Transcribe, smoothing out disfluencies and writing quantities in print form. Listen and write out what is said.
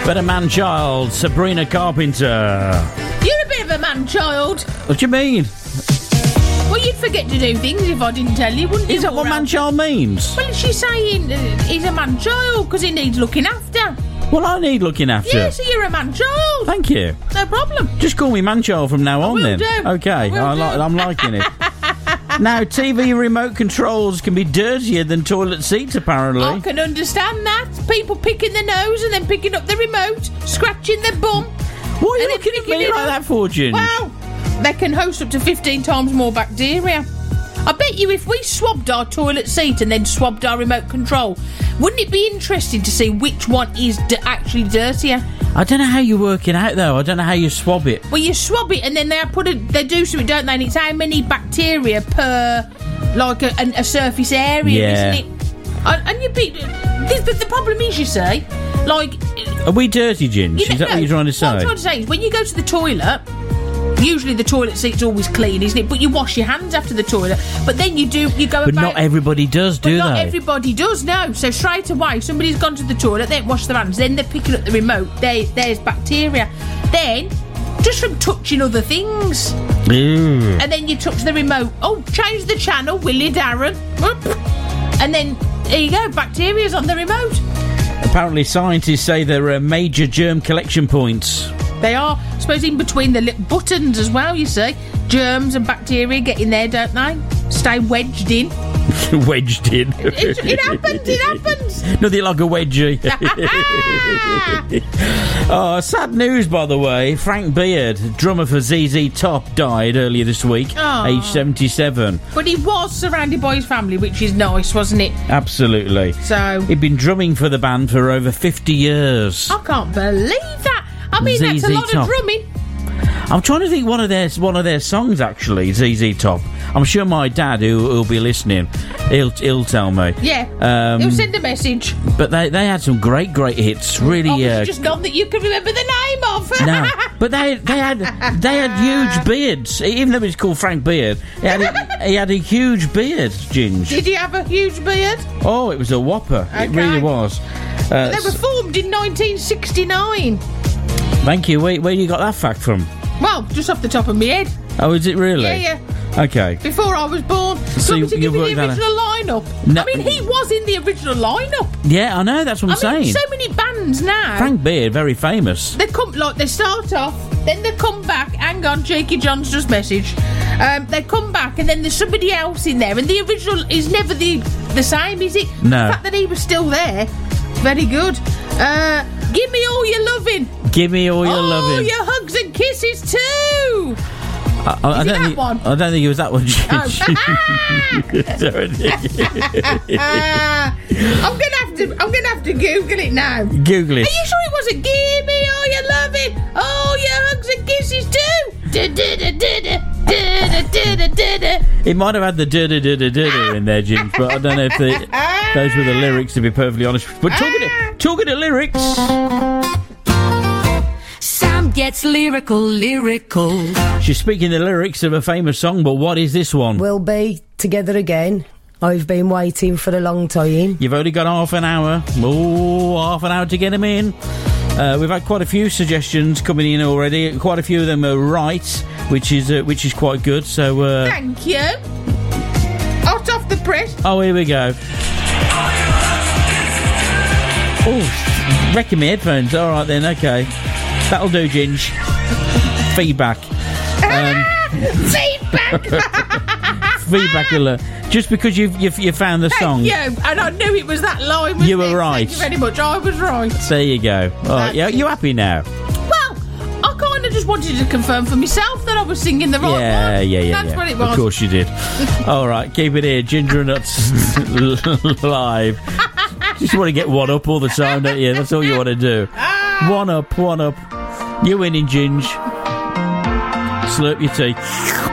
Better man-child, Sabrina Carpenter. You're a bit of a man-child. What do you mean? Well, you'd forget to do things if I didn't tell you, wouldn't you? Is that what man-child means? Well, she's saying he's a man-child because he needs looking after. Well, I need looking after. Yeah, so you're a man-child. Thank you. No problem. Just call me man-child from now on, then. Do. Okay, I'm liking it. Now, TV remote controls can be dirtier than toilet seats, apparently. I can understand that. People picking their nose and then picking up the remote, scratching their bum. What are you looking at me like that for, Ginge? Well, they can host up to 15 times more bacteria. I bet you if we swabbed our toilet seat and then swabbed our remote control, wouldn't it be interesting to see which one is actually dirtier? I don't know how you work it out, though. I don't know how you swab it. Well, you swab it and then they do something, don't they? And it's how many bacteria per, like, a surface area, isn't it? And you'd be... The problem is, you see, like... Are we dirty, Ginge? Is that what you're trying to say? What I'm trying to say is when you go to the toilet... Usually the toilet seat's always clean, isn't it? But you wash your hands after the toilet. But then you go about... But not everybody does, do they? Not everybody does, no. So straight away, somebody's gone to the toilet, they wash their hands, then they're picking up the remote, there's bacteria. Then, just from touching other things. Ew. And then you touch the remote. Oh, change the channel, Willie Darren. And then, there you go, bacteria's on the remote. Apparently scientists say there are major germ collection points. They are, I suppose, in between the little buttons as well, you see. Germs and bacteria get in there, don't they? Stay wedged in. Wedged in. It happens. Nothing like a wedgie. Oh, sad news, by the way. Frank Beard, drummer for ZZ Top, died earlier this week, aged 77. But he was surrounded by his family, which is nice, wasn't it? Absolutely. So he'd been drumming for the band for over 50 years. I can't believe that. I mean, ZZ that's a lot Top. of drumming. I'm trying to think one of their songs, actually, ZZ Top. I'm sure my dad, who'll be listening, he'll tell me. Yeah, he'll send a message. But they had some great hits. Really, just not that you can remember the name of. No, but they had huge beards. Even though it's called Frank Beard, he had a huge beard, Ginge. Did he have a huge beard? Oh, it was a whopper. Okay. It really was. They were formed in 1969. Thank you. Where you got that fact from? Well, just off the top of my head. Oh, is it really? Yeah. Okay. Before I was born. So you give me the original lineup. No. I mean, he was in the original lineup. Yeah, I know. That's what I'm saying. So many bands now. Frank Beard, very famous. They start off, then they come back. Hang on, Jakey John's just messaged. They come back, and then there's somebody else in there, and the original is never the same, is it? No. The fact that he was still there, very good. Give me all your loving. Give me all your loving. Oh, your hugs and kisses too. I don't think it was that one. I'm gonna have to Google it now. Google it. Are you sure it wasn't? Give me all your loving, all your hugs and kisses too. It might have had the da-da-da-da-da in there, Jim, but I don't know if those were the lyrics, to be perfectly honest. But talking to lyrics. Sam gets lyrical. She's speaking the lyrics of a famous song, but what is this one? We'll be together again. I've been waiting for a long time. You've only got half an hour. Oh, half an hour to get them in. We've had quite a few suggestions coming in already. Quite a few of them are right, which is quite good. So thank you. Hot off the press. Oh, here we go. Oh, wrecking me headphones. All right then, okay, that'll do, Ginge. Feedback. Feedback alert. Just because you found the song. Thank you. And I knew it was that line. You were right. Thank you very much. I was right. There you go. Oh, yeah, you happy now? Well, I kind of just wanted to confirm for myself that I was singing the right one. Yeah. That's what it was. Of course you did. All right, keep it here. Ginger and Nuts live. Just want to get one up all the time, don't you? That's all you want to do. One up. You're winning, Ginge. Slurp your tea.